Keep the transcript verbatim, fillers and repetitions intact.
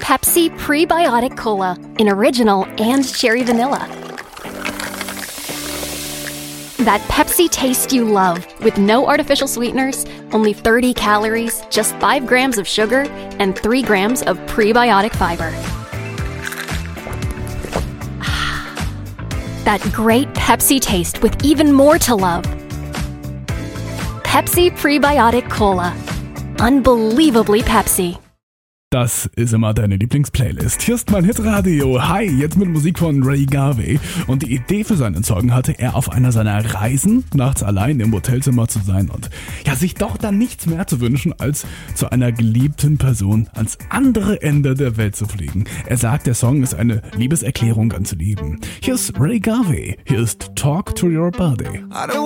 Pepsi Prebiotic Cola in original and cherry vanilla. That Pepsi taste you love with no artificial sweeteners, only thirty calories, just five grams of sugar, and three grams of prebiotic fiber. That great Pepsi taste with even more to love. Pepsi Prebiotic Cola. Unbelievably Pepsi. Das ist immer deine Lieblingsplaylist. Hier ist mein Hitradio. Hi, jetzt mit Musik von Ray Garvey. Und die Idee für seinen Song hatte er auf einer seiner Reisen, nachts allein im Hotelzimmer zu sein und ja, sich doch dann nichts mehr zu wünschen, als zu einer geliebten Person ans andere Ende der Welt zu fliegen. Er sagt, der Song ist eine Liebeserklärung ans Leben. Hier ist Ray Garvey. Hier ist Talk to Your Body.